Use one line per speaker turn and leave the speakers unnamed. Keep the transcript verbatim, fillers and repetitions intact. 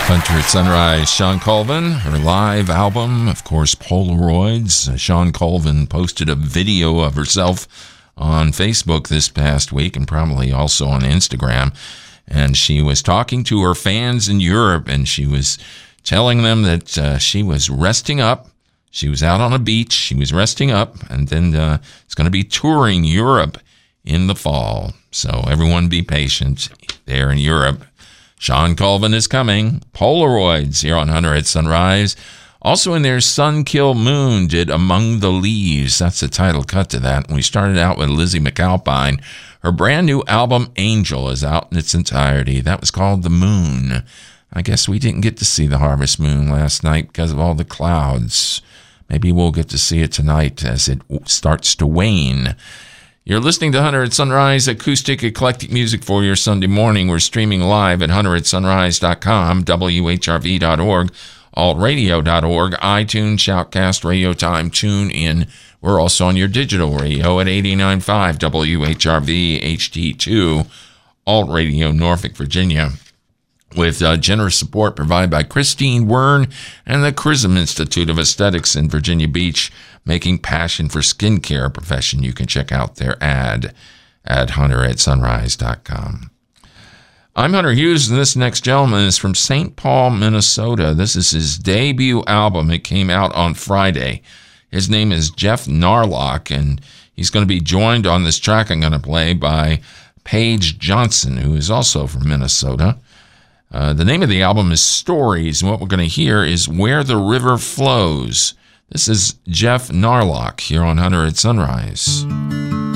Hunter at Sunrise, Shawn Colvin, her live album, of course, Polaroids. Uh, Shawn Colvin posted a video of herself on Facebook this past week and probably also on Instagram. And she was talking to her fans in Europe, and she was telling them that uh, she was resting up. She was out on a beach. She was resting up, and then uh, it's going to be touring Europe in the fall. So everyone be patient there in Europe. Shawn Colvin is coming. Polaroids here on Hunter at Sunrise. Also in there, Sun Kil Moon did Among the Leaves. That's the title cut to that. We started out with Lizzie McAlpine. Her brand new album, Angel, is out in its entirety. That was called The Moon. I guess we didn't get to see the harvest moon last night because of all the clouds. Maybe we'll get to see it tonight as it starts to wane. You're listening to Hunter at Sunrise, acoustic eclectic music for your Sunday morning. We're streaming live at hunter at sunrise dot com, W H R V dot org, alt radio dot org, iTunes, Shoutcast, Radio Time, TuneIn. We're also on your digital radio at eighty-nine point five W H R V H D two, Alt Radio, Norfolk, Virginia, with uh, generous support provided by Christine Wern and the Chrism Institute of Aesthetics in Virginia Beach, making passion for skincare a profession. You can check out their ad at hunter at sunrise dot com. I'm Hunter Hughes, and this next gentleman is from Saint Paul, Minnesota. This is his debut album. It came out on Friday. His name is Jeff Narlock, and he's going to be joined on this track I'm going to play by Paige Johnson, who is also from Minnesota. Uh, the name of the album is Stories, and what we're going to hear is Where the River Flows. This is Jeff Narlock here on Hunter at Sunrise.